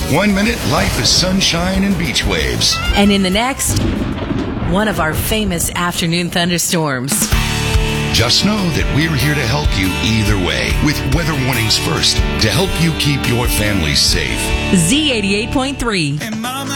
1 minute, life is sunshine and beach waves. And in the next, one of our famous afternoon thunderstorms. Just know that we're here to help you either way with weather warnings first to help you keep your family safe. Z88.3. And Mama